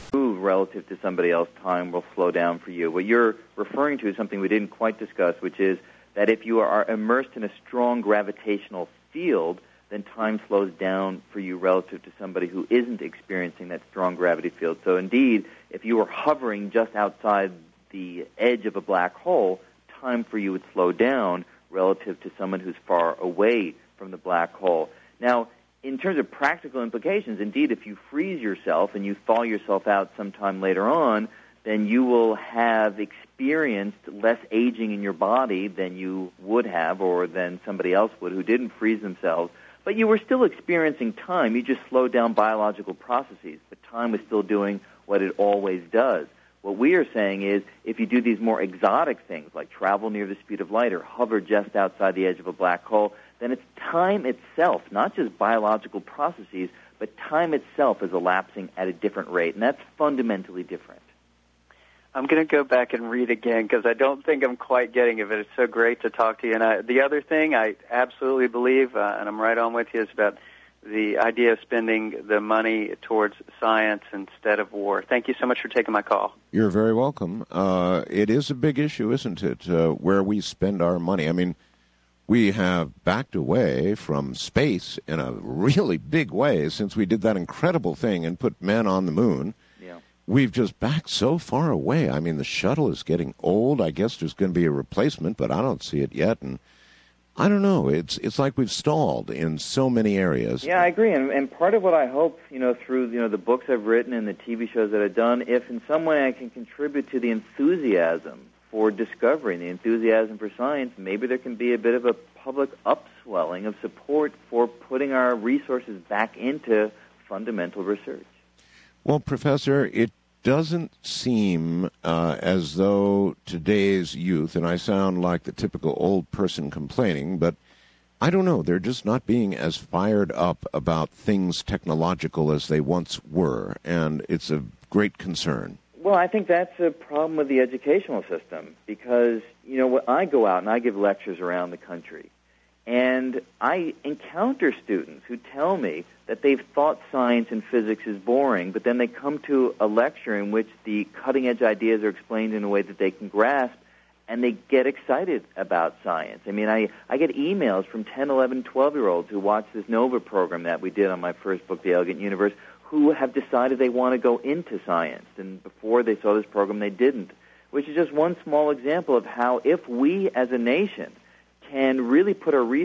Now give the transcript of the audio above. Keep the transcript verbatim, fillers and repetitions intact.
move relative to somebody else, time will slow down for you. What you're referring to is something we didn't quite discuss, which is that if you are immersed in a strong gravitational field, then time slows down for you relative to somebody who isn't experiencing that strong gravity field. So indeed, if you were hovering just outside the edge of a black hole, time for you would slow down relative to someone who's far away from the black hole. Now, in terms of practical implications, indeed, if you freeze yourself and you thaw yourself out sometime later on, then you will have experienced less aging in your body than you would have or than somebody else would who didn't freeze themselves. But you were still experiencing time. You just slowed down biological processes, but time was still doing what it always does. What we are saying is if you do these more exotic things like travel near the speed of light or hover just outside the edge of a black hole, then it's time itself, not just biological processes, but time itself is elapsing at a different rate, and that's fundamentally different. I'm going to go back and read again because I don't think I'm quite getting it, but it's so great to talk to you. And I, the other thing I absolutely believe, uh, and I'm right on with you, is about the idea of spending the money towards science instead of war. Thank you so much for taking my call. You're very welcome. Uh, it is a big issue, isn't it, uh, where we spend our money. I mean, we have backed away from space in a really big way since we did that incredible thing and put men on the moon. Yeah. We've just backed so far away. I mean, the shuttle is getting old. I guess there's going to be a replacement, but I don't see it yet. And I don't know. It's it's like we've stalled in so many areas. Yeah, I agree. And, and part of what I hope, you know, through you know the books I've written and the T V shows that I've done, if in some way I can contribute to the enthusiasm for discovery and the enthusiasm for science, maybe there can be a bit of a public upswelling of support for putting our resources back into fundamental research. Well, Professor, it doesn't seem uh, as though today's youth, and I sound like the typical old person complaining, but I don't know, they're just not being as fired up about things technological as they once were, and it's a great concern. Well, I think that's a problem with the educational system because, you know, when I go out and I give lectures around the country, and I encounter students who tell me that they've thought science and physics is boring, but then they come to a lecture in which the cutting-edge ideas are explained in a way that they can grasp, and they get excited about science. I mean, I, I get emails from ten, eleven, twelve-year-olds who watch this NOVA program that we did on my first book, The Elegant Universe, who have decided they want to go into science. And before they saw this program, they didn't, which is just one small example of how if we as a nation can really put our resources